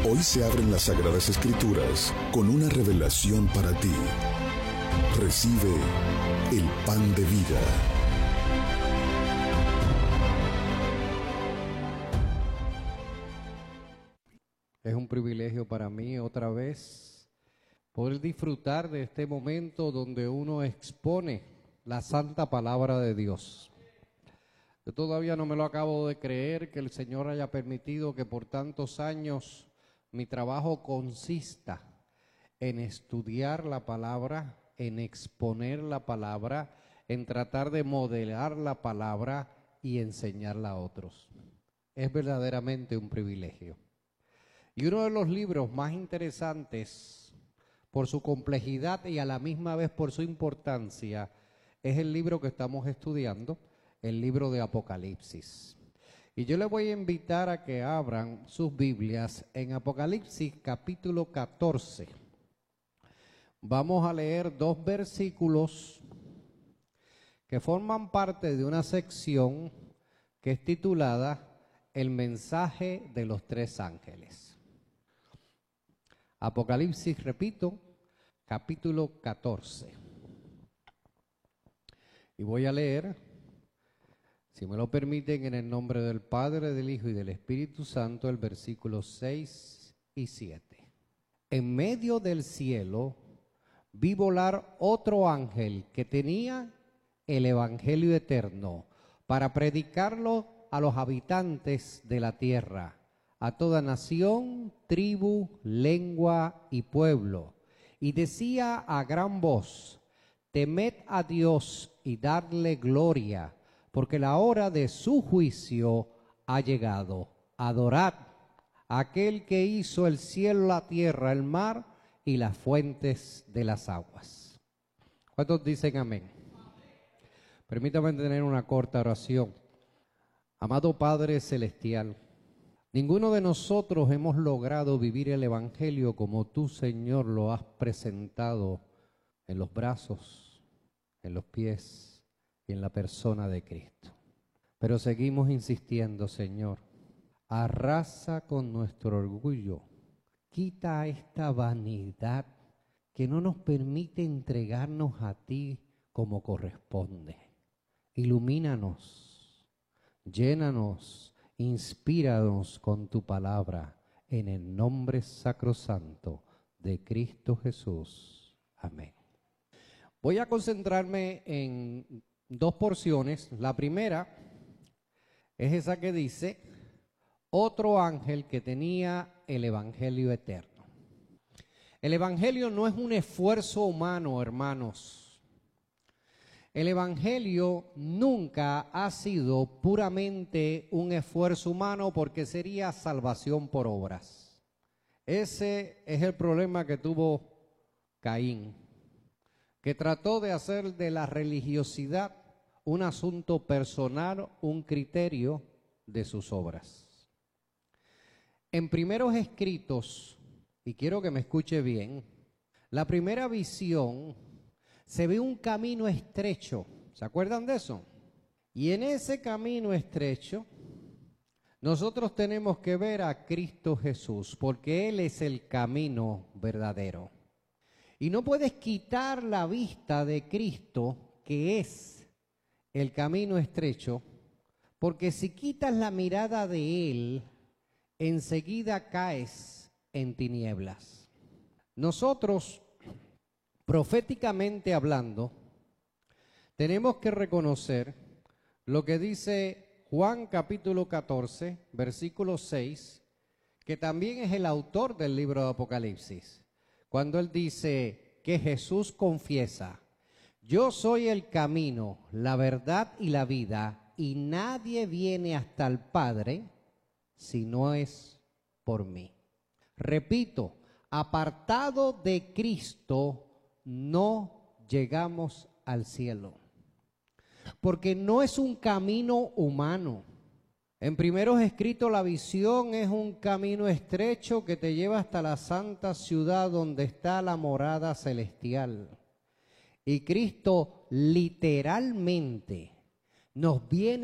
Hoy se abren las Sagradas Escrituras con una revelación para ti. Recibe el pan de vida. Es un privilegio para mí otra vez poder disfrutar de este momento donde uno expone la santa palabra de Dios. Yo todavía no me lo acabo de creer que el Señor haya permitido que por tantos años mi trabajo consista en estudiar la palabra, en exponer la palabra, en tratar de modelar la palabra y enseñarla a otros. Es verdaderamente un privilegio. Y uno de los libros más interesantes por su complejidad y a la misma vez por su importancia es el libro que estamos estudiando, el libro de Apocalipsis. Y yo les voy a invitar a que abran sus Biblias en Apocalipsis capítulo 14. Vamos a leer dos versículos que forman parte de una sección que es titulada El mensaje de los tres ángeles. Apocalipsis, repito, capítulo 14. Y voy a leer, si me lo permiten, en el nombre del Padre, del Hijo y del Espíritu Santo, el versículo 6 y 7. En medio del cielo vi volar otro ángel que tenía el Evangelio eterno para predicarlo a los habitantes de la tierra, a toda nación, tribu, lengua y pueblo. Y decía a gran voz: temed a Dios y dadle gloria, porque la hora de su juicio ha llegado. Adorad a aquel que hizo el cielo, la tierra, el mar y las fuentes de las aguas. ¿Cuántos dicen amén? Permítame tener una corta oración. Amado Padre Celestial, ninguno de nosotros hemos logrado vivir el Evangelio como tú, Señor, lo has presentado en los brazos, en los pies y en la persona de Cristo. Pero seguimos insistiendo, Señor, arrasa con nuestro orgullo, quita esta vanidad que no nos permite entregarnos a ti como corresponde. Ilumínanos, llénanos, inspíranos con tu palabra, en el nombre sacrosanto de Cristo Jesús. Amén. Voy a concentrarme en dos porciones. La primera es esa que dice: otro ángel que tenía el Evangelio eterno. El Evangelio no es un esfuerzo humano, hermanos. El Evangelio nunca ha sido puramente un esfuerzo humano, porque sería salvación por obras. Ese es el problema que tuvo Caín, que trató de hacer de la religiosidad un asunto personal, un criterio de sus obras. En primeros escritos, y quiero que me escuche bien, la primera visión se ve un camino estrecho. ¿Se acuerdan de eso? Y en ese camino estrecho nosotros tenemos que ver a Cristo Jesús, porque Él es el camino verdadero. Y no puedes quitar la vista de Cristo, que es el camino estrecho, porque si quitas la mirada de Él, enseguida caes en tinieblas. Nosotros, proféticamente hablando, tenemos que reconocer lo que dice Juan capítulo 14, versículo 6, que también es el autor del libro de Apocalipsis, cuando él dice que Jesús confiesa: yo soy el camino, la verdad y la vida, y nadie viene hasta el Padre si no es por mí. Repito, apartado de Cristo no llegamos al cielo, porque no es un camino humano. En primeros escritos, la visión es un camino estrecho que te lleva hasta la santa ciudad donde está la morada celestial. Y Cristo literalmente nos viene